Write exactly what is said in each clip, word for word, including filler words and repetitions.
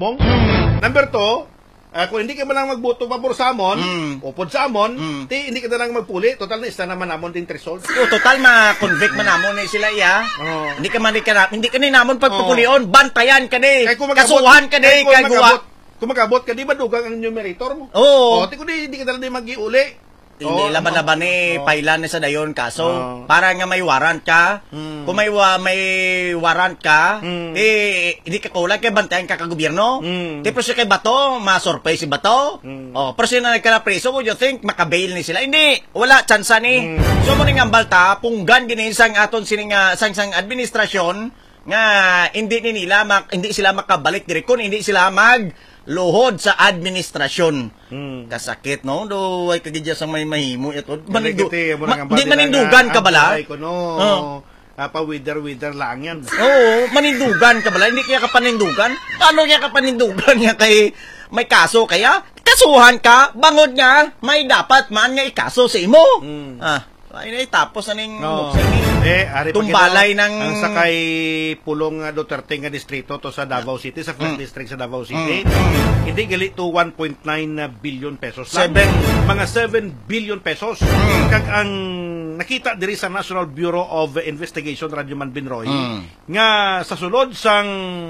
mo. Mm. Number two, uh, kung hindi ka man lang magboto pabor sa amon, Mm. upod sa amon, Mm. ti hindi ka na lang magpuli, total na isa naman namon din result. O, total ma-convict man namon ni sila iya. Oh. Hindi ka man ka hindi ka ni namon pagpupulion, bantayan ka ni. Kaya kung magabot- Kasuhan ka ni kaya kung kay guwa. magabot- Kung magabot ka, di ba dugang ang numerator mo? Oo. O, ti ko di, di ka na lang mag-iuli. Hindi Oh, laban-laban ni oh. pailan na sa dayon kaso Oh. para nga may warrant ka. Mm. Kung may wa, may warrant ka, Mm. eh hindi ka kulang kay bantayan ka ka gobyerno. Mm. Di pero si kay Bato, ma-surprise si Bato. Mm. Oh, pero sino nagka na preso, would you think makabail ni sila? Hindi, wala tsansa ni. Mm. So mo ning balta, punggan gini sang aton sining nga sang sang administrasyon nga hindi ni nila mak, hindi sila makabalik diri kun hindi sila mag luhod sa administrasyon. Hmm. Kasakit, no? Do, ay kagidya sa may mahimo ito. Manindu, Manindu, ma, di manindugan ka bala? Ko, no. Oh. Uh, pa-wither-wither lang yan. Oo, manindugan ka bala? Hindi kaya ka panindugan? Paano kaya ka panindugan niya kay may kaso kaya? Kasuhan ka, bangod nga, may dapat man nga ikaso sa imo. Hmm. Ah, ay na tapos aning No. buksan ni. Eh, ari pa Tumbalay kino, ng- ang sakay pulong uh, Duterte nga distrito to sa Davao City, sa first Mm. district sa Davao City. Mm. Hindi gali to one point nine billion pesos lang. Seven. Mga seven billion pesos. Mm. Kag ang nakita diri sa National Bureau of Investigation Radyo Man Binroy Mm. nga sa sulod sang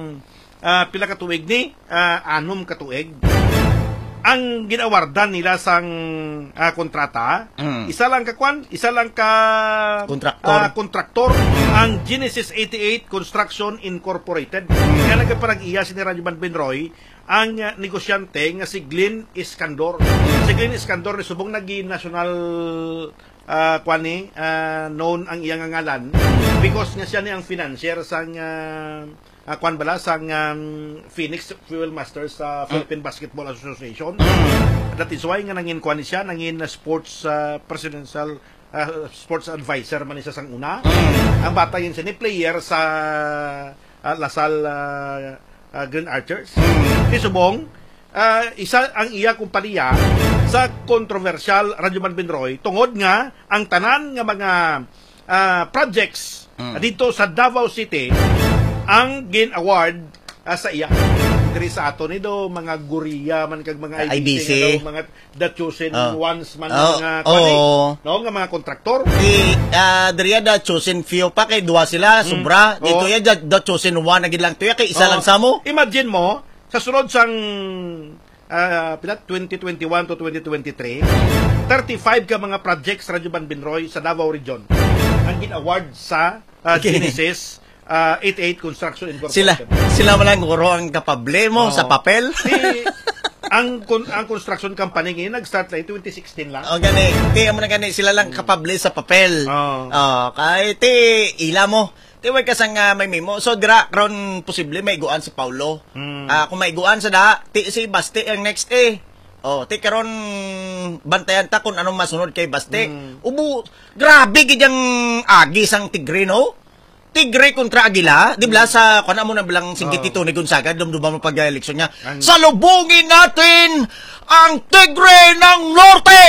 uh, pila ka tuig ni uh, anom ka tuig ang ginawardan nila sang uh, kontrata, Mm. isa lang ka kwan, isa lang ka Kontraktor. ah, kontraktor, ang Genesis eighty-eight Construction Incorporated. Kaya nagparang iya si Radyo Man Binroy ang uh, negosyante nga si Glenn Iskandor. Si Glenn Iskandor ni subong naging national uh, kwan ni uh, known ang iyang ngalan because nga siya ni ang financier sang uh, uh, kwan bala sang um, Phoenix Fuel Masters sa Philippine Basketball Association. That is why nga nangin kwan ni siya, nangin uh, sports uh, presidential uh, sports advisor man isa sang una. Ang bata yun siya ni player sa uh, Lasal uh, uh, Green Archers. Si Subong, uh, isa ang iya kumpanya sa controversial Radyo Man Binroy tungod nga ang tanan nga mga uh, projects uh, dito sa Davao City ang gin-award uh, sa iya. Diri sa ato ni do mga guriya man kag mga I B C, nga daw, mga the chosen Oh. ones man Oh. mga Oh. kwani, no nga mga kontraktor. Di, uh, diri da chosen few pa kay duwa sila, sobra. Mm. Dito Oo. ya da, da chosen one na gid lang tuya kay isa Oo. lang sa mo. Imagine mo sa sunod sang uh, twenty twenty-one to twenty twenty-three, thirty-five ka mga projects Radyo Man Binroy sa Davao Region ang gin-award sa uh, Okay. Genesis uh, eighty-eight Construction Sila Incorporated. sila man lang guro ang kapable mo Oo. sa papel. Di, ang kon- ang construction company ngayon nag-start lang twenty sixteen lang. O gani, ti amo na gani sila lang kapable sa papel. Oo. Oh, kay ti ila mo. Ti way kasang uh, may memo. So dira karon posible may iguan si Paulo. Mm. Ah, kung may iguan sa da, ti si Baste ang next eh. Oh, ti karon bantayan ta kung anong masunod kay Baste. Mm. Ubo, grabe gid ang agi sang Tigre no. Tigre kontra Agila, di ba sa kuna mo na bilang singkitito ni Gonzaga dumduman mo pag-eleksyon niya. Ang- Salubungin natin ang Tigre ng Norte.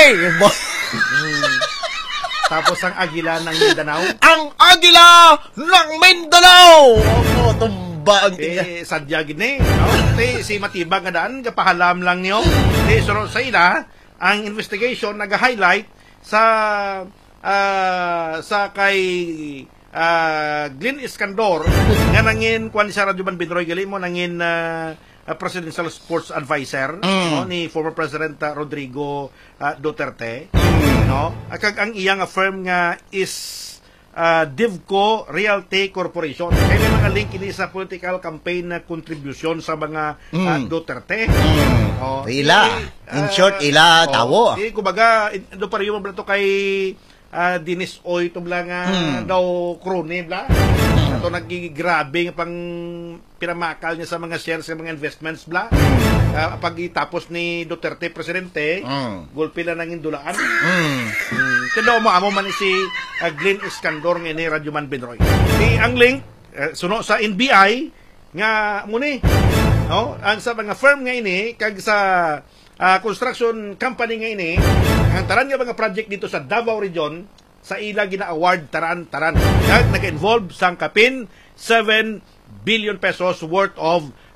Tapos ang Agila ng Mindanao, Ang Agila ng Mindanao. Opo, tumba ang Tigre. eh, sadya gini, no? Te, si Matibag nga daan, kapahalam lang niyo. Te, suro sa ila, ang investigation nag-highlight sa ah, sa kay ah, Glenn Iskandor nga nangin kwan sa Radyo Man Binroy gali mo nangin ah, ah, presidential sports advisor Mm. no, ni former President ah, Rodrigo ah, Duterte, no? Kag ang iyang firm nga is uh, Divco Realty Corporation. Kaya may mga link ini sa political campaign na contribution sa mga Mm. uh, Duterte. Mm. Oh, Ila. eh, In ah, short, ila oh, tawo. Eh, kumbaga, do pa rin mo to kay uh, Dennis Oy, ito bla nga Mm. daw krone, bla. Ito nagigrabe nga pang pinamakal niya sa mga shares sa mga investments, bla. Uh, pag itapos ni Duterte, presidente, Mm. gulpi na nanging dulaan. Mm. Mm. Kaya mo amo man si uh, Glenn Iskandor nga ni Radyo Man Binroy. Di ang link uh, suno sa N B I nga muni. No, ang sa mga firm nga ini kag sa uh, construction company nga ini, ang taran nga mga project dito sa Davao Region sa ila gina-award taran-taran. Kag nag-involve sang kapin seven billion pesos worth of uh,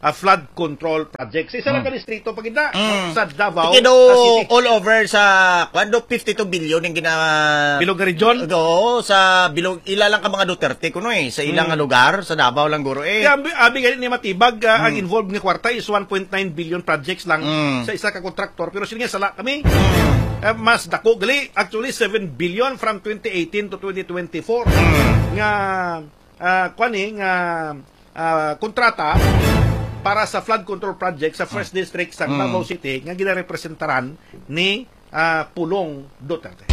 uh, flood control project. Sa isa lang ka distrito pag ina, Mm. sa Davao Ikido uh, City. all over sa kwando fifty-two billion yung gina Bilog na region. Do sa bilog ila lang ka mga Duterte kuno eh sa ilang Mm. lugar sa Davao lang guro eh. Kaya abi, abi ganit ni matibag uh, ang involved nga kwarta is one point nine billion projects lang Mm. sa isa ka kontraktor pero sila nga sala kami. Uh, mas dako gali actually seven billion from twenty eighteen to twenty twenty-four nga uh, kwani nga uh, kontrata para sa flood control project sa first district sa Davao City nga ginarepresentaran ni uh, Pulong Duterte.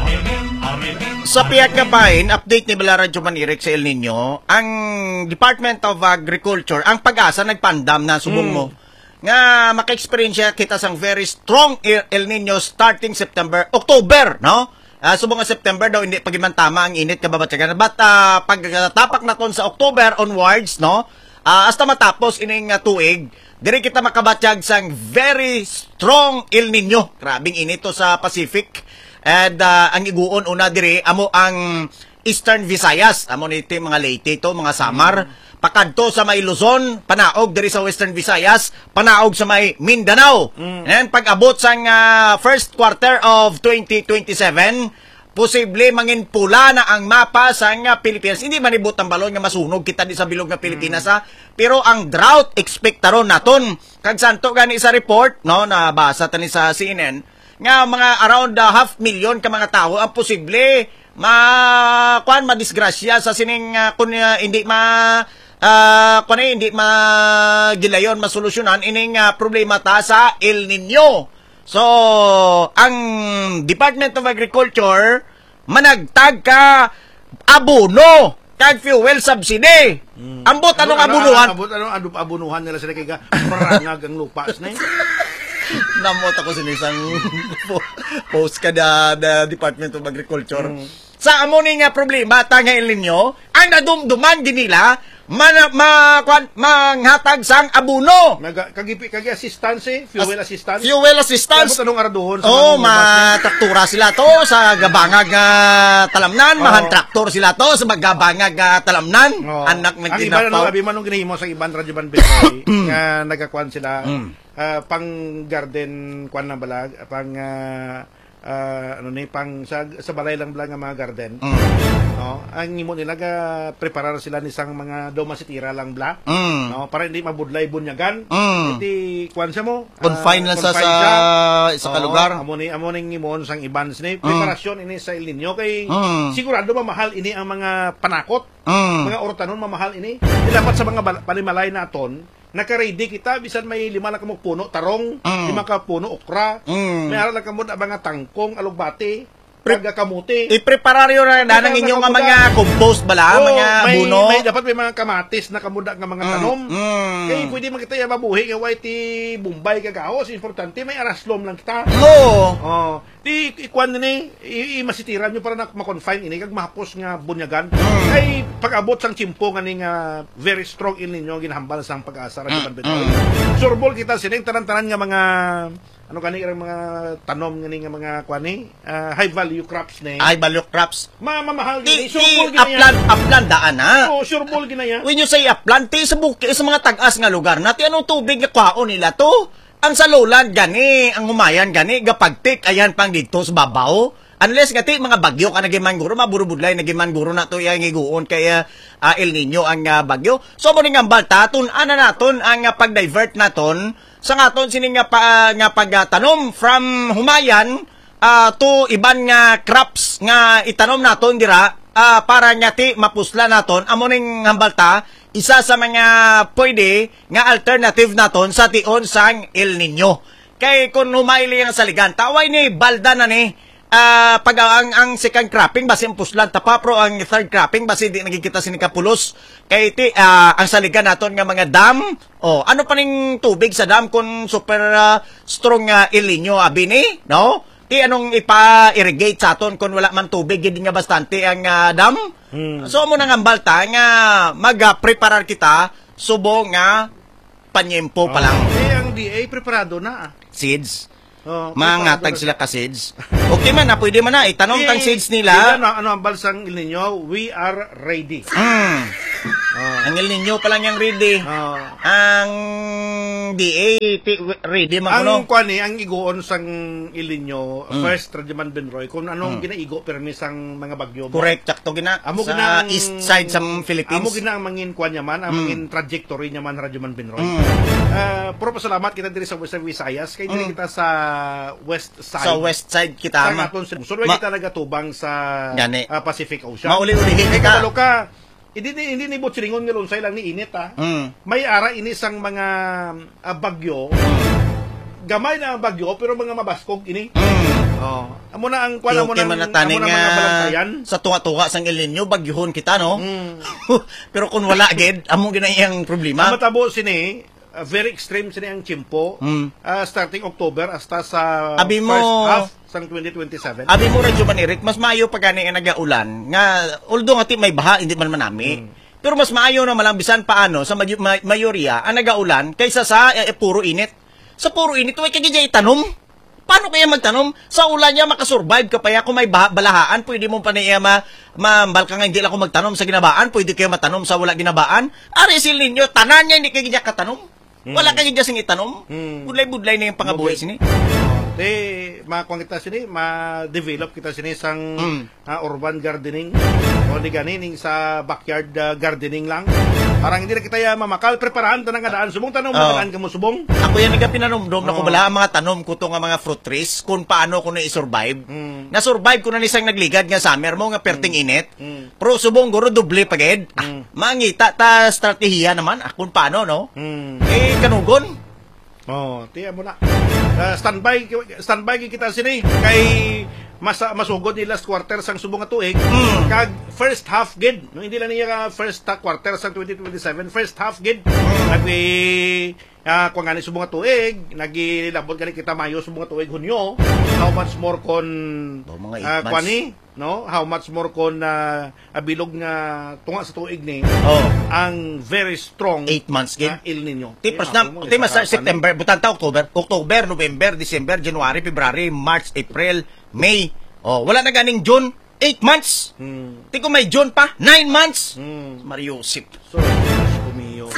Sa Piat Kabain, update ni Bala Radyo Manirek sa El Nino, ang Department of Agriculture, ang pag-asa nagpandam na subong mo nga maka-experience kita sang very strong El Nino starting September, October, no? Uh, subong nga September daw hindi pagiman tama ang init kababatsagan. But uh, pag tapak na ton sa October onwards, no? Uh, hasta matapos ining uh, tuig, diri kita makabatyag sang very strong El Nino. Grabing init to sa Pacific. And uh, ang iguon una diri amo ang Eastern Visayas, amo nito mga Leyte to, mga Samar. Pakadto sa may Luzon, panaog diri sa Western Visayas, panaog sa may Mindanao. Mm. And pag-abot sang uh, first quarter of twenty twenty-seven, posible mangin pula na ang mapa sa nga Pilipinas. Hindi manibot ang balon nga masunog kita di sa bilog nga Pilipinas mm. ha. Pero ang drought expectaron naton. Kag santo gani sa report, no, nabasa tani sa C N N, nga mga around uh, half million ka mga tao ang posible ma kuan madisgrasya sa sining uh, kun uh, hindi ma uh, kuan eh, hindi magilayon masolusyonan ining uh, problema ta sa El Nino. So ang Department of Agriculture managtag ka abono kag fuel subsidy. Hmm. Ambot anong abunuhan? Ambot anong abunuhan nila sila kay ga parangag ang lupa na Namot ako sa isang post ka da, da Department of Agriculture. Mm. Sa amo ni nga problema, tanga El Nino, ang nadumduman din nila, man, ma, kwan, manghatag sang abuno. Kagipi, kagi assistance eh, fuel As, assistance. Fuel assistance. Tapos anong araduhon? Oo, oh, matraktura sila to sa gabangag uh, talamnan, oh. Mahan traktor sila to sa magabangag uh, talamnan. Oh. Anak ng ang iba na abi man nung ginahimo sa iban radyo ban Binoy, nga nagakuan sila. Mm. Uh, pang garden kwan na balag pang uh, uh, ano ni pang sa, sa balay lang bala nga mga garden mm. no ang imo nila ga preparar sila ni sang mga doma sitira lang bla mm. no para hindi mabudlay bunyagan mm. hindi kwan sa mo confine uh, lang sa sa isa ka lugar amo ni amo ning imon sang iban ni preparasyon mm. ini sa El Nino kay mm. sigurado mamahal ini ang mga panakot mm. mga ortanon mamahal ini dapat sa mga palimalay naton naka-ready kita bisan may lima lang kamong puno tarong, mm. lima ka puno okra, mm. may ara lang kamo na mga tangkong, alugbati, praga kamuti. I-prepararyo na na ng inyong nga mga compost bala, oh, mga may, buno. May dapat may mga kamatis na kamuda nga mga tanom. Mm. Mm. Kaya pwede man kita yung mabuhi nga way ti Bombay kagaos, importante may araslom lang kita. Oo. Oh. Di ikuan ni i-masitiran nyo para na ma-confine ini kag mahapos nga bunyagan. Mm. Ay pag-abot sang chimpo nga ni nga very strong in ninyo ginahambal sang pag-asa ra mm. mm. Surbol kita sining tanan-tanan nga mga ano kani ang mga tanom ngani nga mga kwani uh, high value crops ni high value crops ma mamahal gini surbol gina upland upland daan na oh surbol gina ya when you say upland ti sa bukid sa mga tag-as nga lugar nati anong tubig nga kwaon nila to ang sa lowland gani ang humayan gani gapagtik ayan pang dito sa babaw unless gati mga bagyo ka nagiman guro maburubudlay nagiman guro na to yang iguon kaya uh, El Nino ang uh, bagyo so mo ning ambal taton ana naton ang uh, pag-divert naton sa ngaton sining nga pa, nga pagtanom from humayan uh, to iban nga crops nga itanom naton dira uh, para nyati mapusla naton amo ning hambalta isa sa mga pwede nga alternative naton sa tion sang El Nino kay kun humayli ang saligan taway ni balda na ni Uh, pag ang, ang second cropping basi ang puslan tapa pro ang third cropping basi di nagkikita sinikapulos kay ti uh, ang saligan naton nga mga dam oh ano pa ning tubig sa dam kun super uh, strong uh, El Nino abini no ti anong ipa-irrigate sa aton kun wala man tubig hindi nga bastante ang uh, dam hmm. So mo nang ambalta nga mag-preparar kita subo nga panyempo pa lang oh. Eh ang D A preparado na seeds. Oh, mangatag sila ka seeds. Okay man na, pwede man na. Itanong tang seeds nila. Ano, ano ang balsang El Nino? We are ready. Mm. Oh. Ang El Nino pa lang yung ready. Oh. Ang D A ti- ready man Ang kuno. kuan ni ang iguon sang El Nino, Mm. first Radyoman Benroy, kung anong Mm. ginaigo permis ang mga bagyo. Correct, sakto gina Amo sa ginang- east side sa Philippines. Amo gina ang mangin kuan yaman, ang Mm. mangin trajectory yaman Radyoman Benroy. Mm. Ah, pero pasalamat kita diri sa Western Visayas, kay diri Mm. kita sa west side. Sa west side kita sa ma. aton so, Ma- kita nagatubang sa Gani. ah, Pacific Ocean. Mauli-ulihin Kay ka. kabalo ka, hindi hindi hindi nibot silingon nga lunsay lang ni init ha. Mm. May ara inisang mga ah, bagyo. Gamay na ang bagyo pero mga mabaskog ini. Mm. Oh. Amo na ang kuan mo Okay na man amo na taning na mga balantayan. sa tuwa-tuwa sang El Nino bagyuhon kita no. Mm. Pero kung wala gid amo ginayang Ang problema. matabo sini uh, very extreme sini ang chimpo. Mm. Ah, starting October hasta sa Abi mo- first half sang twenty twenty-seven. Abi mo radyo man Eric, mas maayo pag gani nga nagaulan nga although nga ti may baha hindi man manami. Mm. Pero mas maayo na malambisan paano sa may, may, mayorya ang nagaulan kaysa sa eh, eh, puro init. Sa puro init way kagid itanom. Paano kaya magtanom? Sa ulan niya makasurvive ka pa ya kung may baha, balahaan, pwede mo pa niya ma, mambal ka nga hindi lang ako magtanom sa ginabaan, pwede kayo matanom sa wala ginabaan. Arisil ninyo, tanan niya hindi kayo niya katanom. Wala kayo niya sing itanom. Mm. Budlay-budlay na yung pangabuhay sini. Te, makuha kita sini, ma-develop kita sini sang Mm. ah, urban gardening. O di ganining sa backyard ah, gardening lang. Parang hindi na kita ya mamakal. Preparahan tanang kadaan. Subong tanong Oo. oh. kadaan ka mo subong. Ako yan nga pinanumdum na Oo. ko bala ang mga tanom ko to nga mga fruit trees kung paano ko na i-survive. Mm. Na-survive ko na nisang nagligad nga summer mo nga perting init. Mm. Pero subong guro doble pagid. Ah, Mm. mangita ta strategiya naman ah, kung paano no. Mm. Eh kanugon. Oh, tiya mo na. Uh, standby standby kita sini kay masa masugod ni last quarter sang subong nga tuig. Mm. Kag first half gid, no hindi lang niya ka first ta- quarter sang twenty twenty-seven, first half gid. Nagi ah kung ngani subong nga tuig, nagilabot gani kita Mayo subong nga tuig Hunyo. How much more kon Oh, mga eight ah, months. kwani, no? How much more kon na uh, abilog nga tunga sa tuig ni Oh, ang very strong eight months gid. na El Nino. Ti pas na ti mas September, butan ta October, October, November, December, January, February, March, April, May. Oh, wala na ganing June, eight months. Hmm. Ti ko may June pa, nine months. Hmm. Mariusip. So, kumiyo.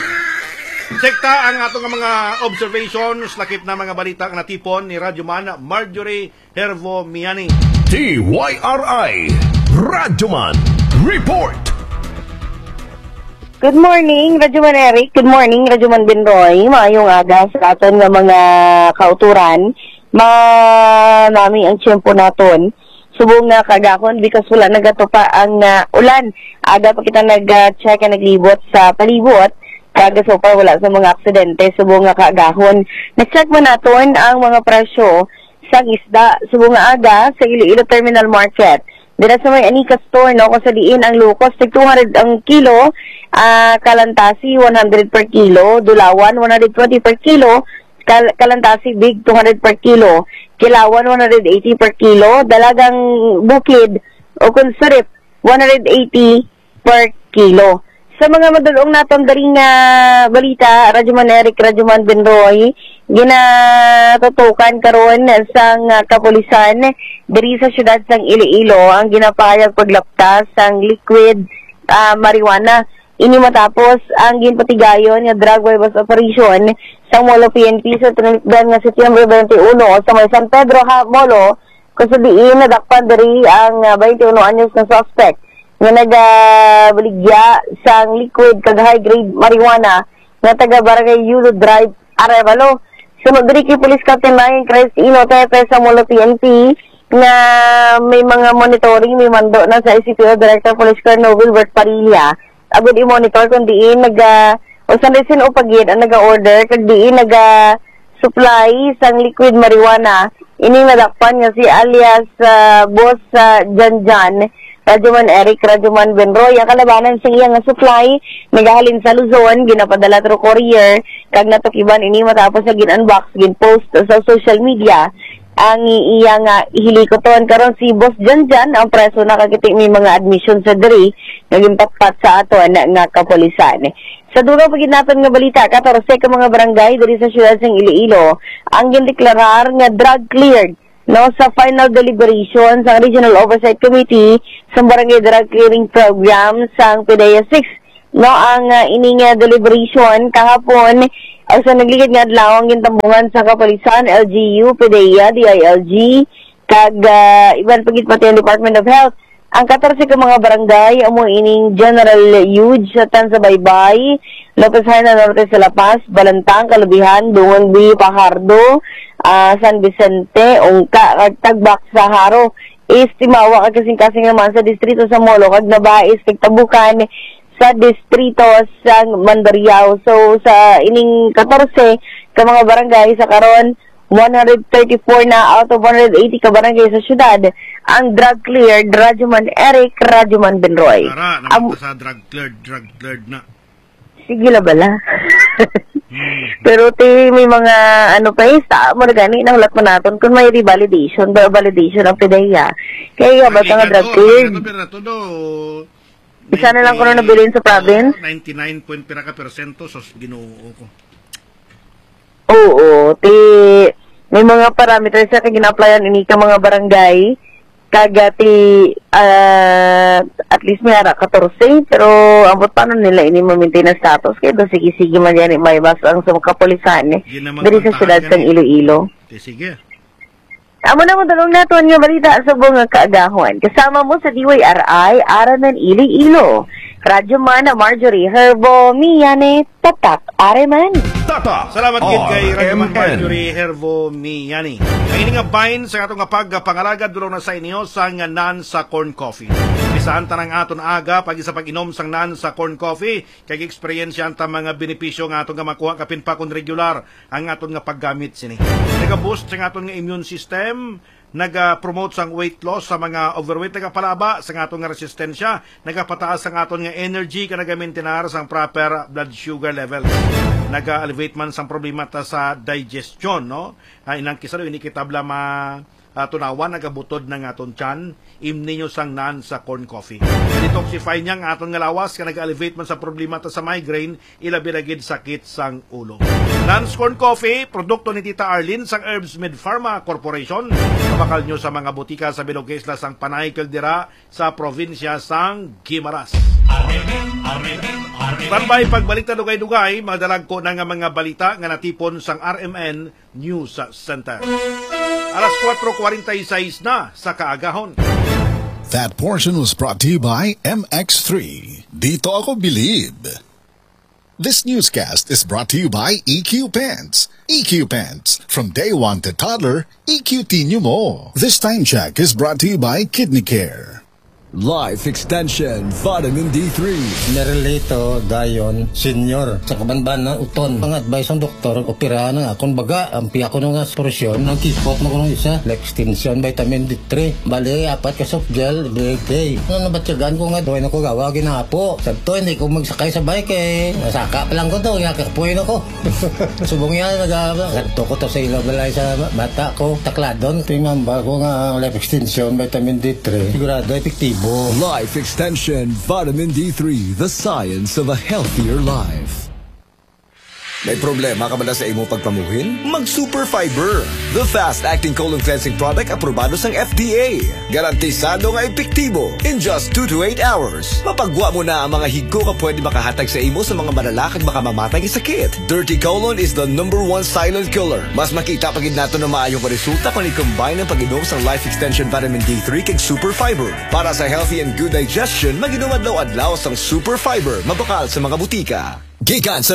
Sekta ang atong mga observations, lakip na mga balita ang natipon ni Radyoman Marjorie Hervo Miani. T Y R I Radyoman Report. Good morning, Radyoman Eric. Good morning, Radyoman Benroy. Maayong aga sa aton nga mga kauturan. Manami ang tiyempo naton. Subong nga kagakon because wala nagato pa ang uh, ulan. Aga pa kita nag-check uh, naglibot sa palibot. Kaga so far wala sa mga aksidente. Subong nga kagahon. Na-check mo naton ang mga presyo sa isda. Subong nga aga sa Iloilo Terminal Market. Dira sa may Anika Store, no, kung sa diin ang lukos, tig two hundred ang kilo, uh, kalantasi, one hundred per kilo, dulawan, one hundred twenty per kilo, kal kalantasi big, two hundred per kilo, kilawan, one hundred eighty per kilo, dalagang bukid, o kunsurip, one hundred eighty per kilo. Sa mga madulong naton daring uh, balita, Radyoman Eric, Radyoman Benroy, ginatutukan karon sang uh, kapulisan diri sa syudad sang Iloilo ang ginapahayag paglaptas sang liquid uh, marijuana. Ini matapos ang ginpatigayon nga drug bypass operation sang Molo P N P sa tunikdan nga Setyembre twenty-one sa may San Pedro ha, Molo, kung sa diin nadakpan diri ang uh, twenty-one anyos na suspect nga nagabaligya sang liquid kag high grade marijuana nga taga Barangay Yulo Drive, Arevalo. Sunod diri kay Police Captain Ryan Cristino Tepe sa Molo P N P nga may mga monitoring, may mando na sa I C P O Director Police Colonel Wilbert Parilla. Agud i-monitor kung diin naga o sa resin o pagid ang naga-order kag diin naga supply sang liquid marijuana. Ini nadakpan nga si alias uh, Boss uh, Janjan Radyoman Eric, Radyoman Benroy. Ang kalabanan sa iyang supply, nagahalin sa Luzon, ginapadala through courier, kag natukiban ini matapos na gin-unbox, gin-post sa social media. Ang iyang uh, ihilikoton karon si Boss Janjan, ang preso na kagiti may mga admission sa diri, naging patpat sa ato na nga kapulisan. Sa dulo pagid naton nga balita, katorse ka mga barangay diri sa siyudad sang Iloilo, ang gindeklarar nga drug cleared no sa final deliberation sa Regional Oversight Committee sa Barangay Drug Clearing Program sang P D E A six no ang uh, ining uh, deliberation kahapon ay sa nagligid nga adlaw ang gintambungan sa kapulisan, L G U, P D E A, D I L G, kag uh, iban pagit pati ang Department of Health. Ang katorse ka mga barangay amo ining General Huge sa Tansabaybay, Lopez Haina Norte sa La Paz, Balantang, Kalubihan, Dungon B, Pajardo, uh, San Vicente, Ongka, kag Tagbak sa Haro. Istimawa kag kasing-kasing naman sa distrito sa Molo kag Nabais kag Tabukan sa distrito sa Mandariao. So sa ining katorse ka mga barangay sa karon one hundred thirty-four na out of one hundred eighty ka barangay sa syudad ang drug cleared. Rajuman Eric, Rajuman Benroy. Tara, naman sa drug cleared, drug cleared na. Sige la bala. hmm. Pero ti may mga ano pa isa mo na gani nang lat mo naton kung may revalidation ba validation ang P D E A. Kaya ba nga drug cleared? Isa na lang ko na nabilin sa province. ninety-nine point pira ka persento so Ginoo ko. Oo, ti may mga parameters sa kag gina-applyan ini ka mga barangay kagati uh, at least may ara fourteen pero ambot paano nila ini ma-maintain ang status kaya do sige-sige man yan may bas ang sa kapulisan eh diri sa syudad sang Iloilo. Sige. Amo na mo dalong naton nga balita sa buong kaagahon. Kasama mo sa D Y R I Aranan Iloilo. Radyo man na Marjorie Herbo Miyane Tatak Areman. Tatak Salamat gid kay Radyo man R M N. Marjorie Herbo Miyane. Ang ini nga bahin sa atong nga pagpangalaga dulo na sa inyo sa nga nan sa corn coffee. Bisaan tanang aton aga pag isa pag-inom sang nan sa corn coffee kay experience ta mga benepisyo nga aton nga makuha kapin pa kun regular ang aton nga paggamit sini. Nega-boost sa aton nga immune system, naga-promote sang weight loss sa mga overweight, nagapalaba sa aton nga resistensya, nagapataas ang aton nga energy, ka naga-maintain sang proper blood sugar level, naga-elevate man sang problema ta sa digestion, no? Uh, inang kisalo, ini kitabla ma uh, tunawan, nagabutod ng aton tiyan, imni nyo sang nan sa corn coffee. Detoxify niya ang aton nga lawas, ka naga-elevate man sa problema ta sa migraine, ilabiragid sakit sang ulo. Nan's Corn Coffee, produkto ni Tita Arlene sang Herbs Med Pharma Corporation. Kabakal nyo sa mga butika sa Bilog Isla sang Panay Caldera sa probinsya sang Guimaras. Tambay pagbalik na dugay-dugay, magdalag ko na nga mga balita nga natipon sang R M N News Center. Alas four forty-six na sa kaagahon. That portion was brought to you by M X three. Dito ako believe. This newscast is brought to you by E Q Pants. E Q Pants. From day one to toddler, E Q T nyo mo. This time check is brought to you by Kidney Care. Life Extension Vitamin D three. Nerelito dayon senior sa kabanban ng uton. Ang advice ng doktor, operahan na akong baga. Ang piya ko nga solusyon, ng kipot na ko ng isa. Extension Vitamin D three. Bali, apat ka soft gel, every day. Ano nabatyagan ko nga, doon ako gawagin na po. Sabto, hindi ko magsakay sa bike eh. Nasaka pa lang ko to, yakakpuin ako. Subong yan, nag-gato ko to sa ilaw balay sa bata ko. Takladon, tingamba ko nga Life Extension Vitamin D three. Sigurado, epektibo. Life Extension Vitamin D three, the science of a healthier life. May problema ka ba na sa imo pagpamuhin? Mag Super Fiber, the fast-acting colon cleansing product aprobado sang F D A. Garantisado nga epektibo in just two to eight hours. Mapagwa mo na ang mga higko ka pwede makahatag sa imo sa mga malalakad makamamatay nga sakit. Dirty colon is the number one silent killer. Mas makita pagid nato na maayong resulta kung i-combine ang pag-inom sa Life Extension Vitamin D three kag Super Fiber. Para sa healthy and good digestion, mag-inom adlaw-adlaw sang Super Fiber, mabakal sa mga butika. Gikan sa